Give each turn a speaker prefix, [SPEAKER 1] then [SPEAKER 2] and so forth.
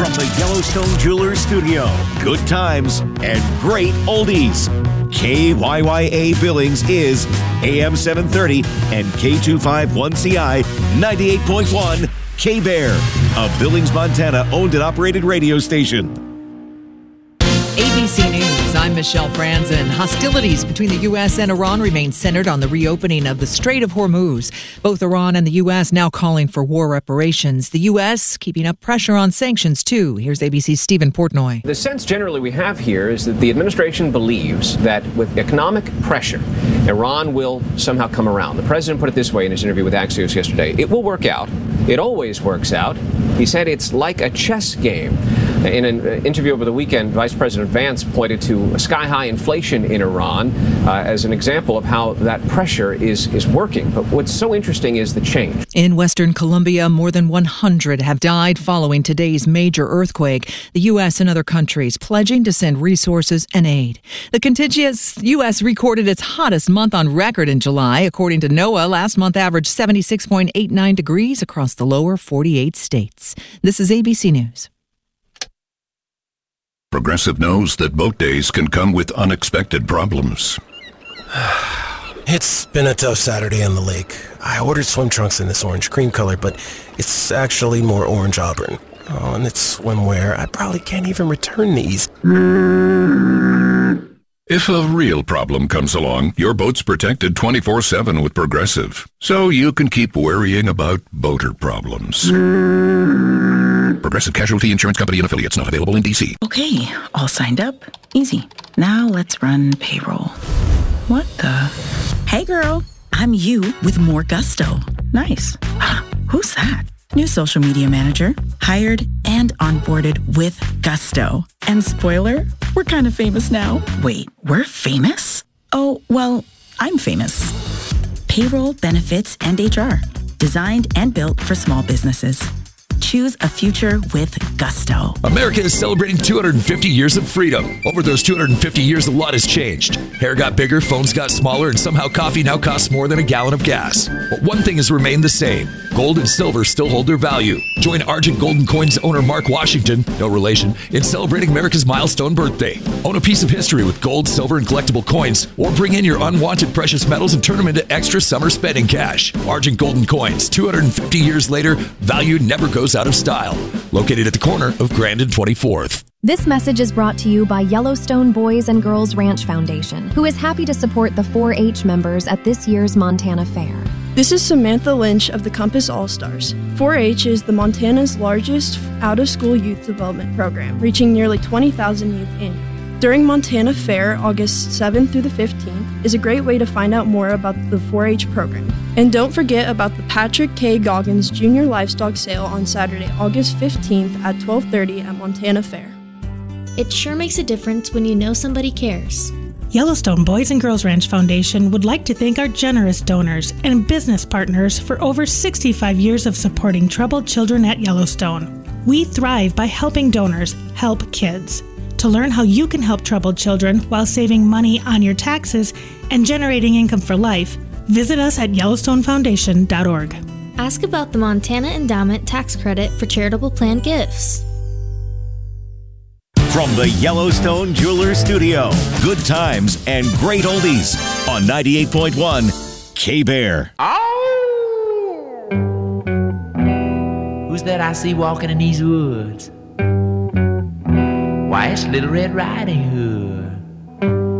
[SPEAKER 1] From the Yellowstone Jewelers Studio, good times and great oldies. KYYA Billings is AM 730 and K251CI 98.1 K-Bear, a Billings, Montana owned and operated radio station.
[SPEAKER 2] ABC News, I'm Michelle Franzen. Hostilities between the U.S. and Iran remain centered on the reopening of the Strait of Hormuz. Both Iran and the U.S. now calling for war reparations. The U.S. keeping up pressure on sanctions, too. Here's ABC's Stephen Portnoy.
[SPEAKER 3] The sense generally we have here is that the administration believes that with economic pressure, Iran will somehow come around. The president put it this way in his interview with Axios yesterday. It will work out. It always works out. He said it's like a chess game. In an interview over the weekend, Vice President Vance pointed to sky-high inflation in Iran as an example of how that pressure is working. But what's so interesting is the change.
[SPEAKER 2] In Western Colombia, more than 100 have died following today's major earthquake. The U.S. and other countries pledging to send resources and aid. The contiguous U.S. recorded its hottest month on record in July. According to NOAA, last month averaged 76.89 degrees across the lower 48 states. This is ABC News.
[SPEAKER 4] Progressive knows that boat days can come with unexpected problems.
[SPEAKER 5] It's been a tough Saturday on the lake. I ordered swim trunks in this orange cream color, but it's actually more orange auburn. Oh, and it's swimwear. I probably can't even return these.
[SPEAKER 4] If a real problem comes along, your boat's protected 24/7 with Progressive, so you can keep worrying about boater problems. Progressive Casualty Insurance Company and Affiliates, not available in D.C.
[SPEAKER 6] Okay, all signed up. Easy. Now let's run payroll. What the? Hey girl, I'm you with more gusto. Nice. Who's that? New social media manager. Hired and onboarded with gusto. And spoiler, we're kind of famous now. Wait, we're famous? Oh, well, I'm famous. Payroll, benefits, and HR. Designed and built for small businesses. Choose a future with gusto.
[SPEAKER 7] America is celebrating 250 years of freedom. Over those 250 years, a lot has changed. Hair got bigger, phones got smaller, and somehow coffee now costs more than a gallon of gas. But one thing has remained the same. Gold and silver still hold their value. Join Argent Gold & Coins owner Mark Washington, no relation, in celebrating America's milestone birthday. Own a piece of history with gold, silver, and collectible coins, or bring in your unwanted precious metals and turn them into extra summer spending cash. Argent Gold & Coins, 250 years later, value never goes out of style. Located at the corner of Grand and 24th.
[SPEAKER 8] This message is brought to you by Yellowstone Boys and Girls Ranch Foundation, who is happy to support the 4-H members at this year's Montana Fair.
[SPEAKER 9] This is Samantha Lynch of the Compass All-Stars. 4-H is the Montana's largest out-of-school youth development program, reaching nearly 20,000 youth annually. During Montana Fair, August 7th through the 15th, is a great way to find out more about the 4-H program. And don't forget about the Patrick K. Goggins Junior Livestock Sale on Saturday, August 15th at 12:30 at Montana Fair.
[SPEAKER 10] It sure makes a difference when you know somebody cares.
[SPEAKER 11] Yellowstone Boys and Girls Ranch Foundation would like to thank our generous donors and business partners for over 65 years of supporting troubled children at Yellowstone. We thrive by helping donors help kids. To learn how you can help troubled children while saving money on your taxes and generating income for life, visit us at YellowstoneFoundation.org.
[SPEAKER 10] Ask about the Montana Endowment Tax Credit for charitable planned gifts.
[SPEAKER 1] From the Yellowstone Jewelers Studio, good times and great oldies on 98.1 K-Bear.
[SPEAKER 12] Who's that I see walking in these woods? Why, it's Little Red Riding Hood.